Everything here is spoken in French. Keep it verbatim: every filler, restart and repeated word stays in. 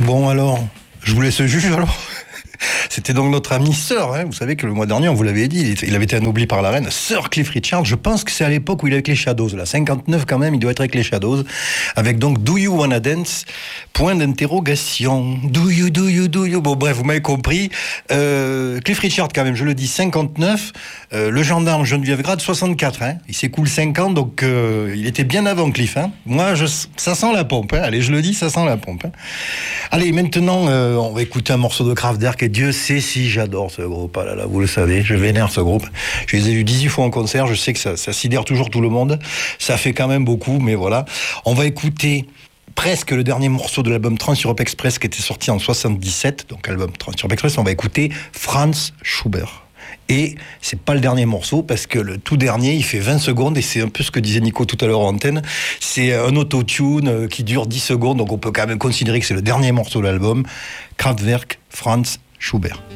Bon alors, je vous laisse juger alors. C'était donc notre ami Sir, hein. Vous savez que le mois dernier, on vous l'avait dit, il avait été anobli par la reine, Sir Cliff Richard. Je pense que c'est à l'époque où il est avec les Shadows, là, cinquante-neuf quand même, il doit être avec les Shadows, avec donc Do You Wanna Dance, point d'interrogation. Do you, do you, do you. Bon bref, vous m'avez compris. Euh, Cliff Richard quand même, je le dis, cinquante-neuf, euh, le gendarme Geneviève Grade, soixante-quatre, hein. Il s'écoule cinq ans, donc euh, il était bien avant Cliff, hein. Moi, je, ça sent la pompe, hein. Allez, je le dis, ça sent la pompe, hein. Allez, maintenant, euh, on va écouter un morceau de Kraftwerk, et Dieu sait si j'adore ce groupe. Ah là là, vous le savez, je vénère ce groupe. Je les ai vus dix-huit fois en concert, je sais que ça, ça sidère toujours tout le monde. Ça fait quand même beaucoup, mais voilà. On va écouter presque le dernier morceau de l'album Trans-Europe Express qui était sorti en soixante-dix-sept, donc album Trans-Europe Express, on va écouter Franz Schubert. Et c'est pas le dernier morceau, parce que le tout dernier, il fait vingt secondes, et c'est un peu ce que disait Nico tout à l'heure en antenne. C'est un autotune qui dure dix secondes, donc on peut quand même considérer que c'est le dernier morceau de l'album. Kraftwerk, Franz Schubert.